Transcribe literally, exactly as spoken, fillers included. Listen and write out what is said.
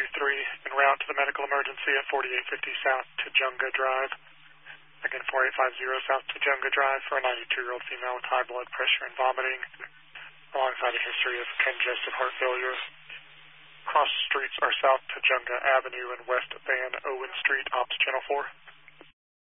Q three en route to the medical emergency at forty-eight fifty South Tujunga Drive. Again, forty-eight fifty South Tujunga Drive for a ninety-two-year-old female with high blood pressure and vomiting, alongside a history of congestive heart failure. Cross streets are South Tujunga Avenue and West Van Owen Street, Ops Channel four.